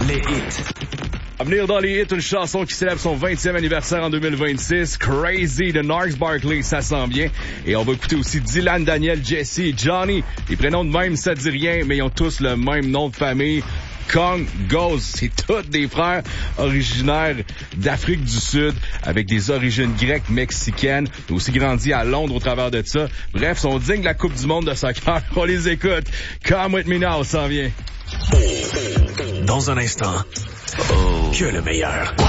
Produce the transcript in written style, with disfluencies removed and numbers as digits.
Les hits. À venir dans les hits, une chanson qui célèbre son 20e anniversaire en 2026. Crazy de Gnarls Barkley, ça sent bien. Et on va écouter aussi Dylan, Daniel, Jesse, Johnny. Les prénoms de même, ça dit rien, mais ils ont tous le même nom de famille. Kong, Ghost, c'est tous des frères originaires d'Afrique du Sud avec des origines grecques, mexicaines. Ils ont aussi grandi à Londres au travers de ça. Bref, sont dignes de la Coupe du monde de soccer. On les écoute. Come With Me Now, ça s'en vient. Dans un instant, que le meilleur.